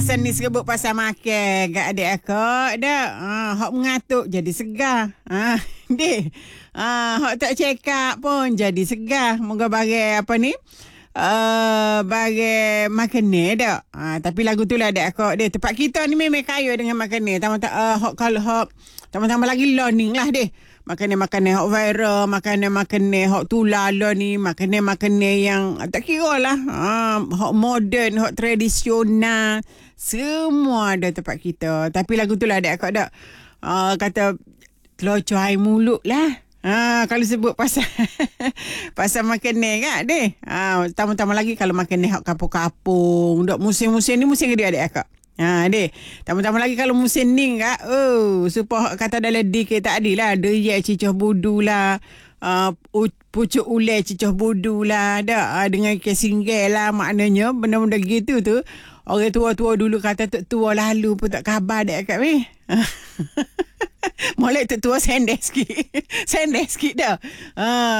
Sen ni sebut pasal makan kat adik akak dah. Hak mengatuk jadi segar. Deh. Hak tak check up pun jadi segar. Moga bagi apa ni? Bagi makanan dah. Tapi lagu tu lah adik akak dia. Tempat kita ni memang kaya dengan makanan. Hak kalau hak tambah-tambah lagi learning lah deh. Makanan-makanan hak viral, makanan-makanan hak tular lah ni, makanan-makanan yang tak kira lah. Hak moden, hak tradisional, semua ada tempat kita. Tapi lagu tu lah adik akak dak. Kata telocor air mulut lah. Kalau sebut pasal pasal makanan kan deh. Tambah-tambah lagi kalau makanan hak kapung-kapung, dak musim-musim ni musim dia adik akak. Deh. Tambah-tambah lagi kalau musim ni kak. Supaya kata dalam DK tak adilah. Dia cicah budu lah. Pucuk ulai cicah budu lah. Dengan kesinggel lah. Maknanya benda-benda gitu tu. Orang tua-tua dulu kata tok tua lalu pun tak khabar dek kat weh. Molek tok tua sendek sikit. Sendek sikit dah.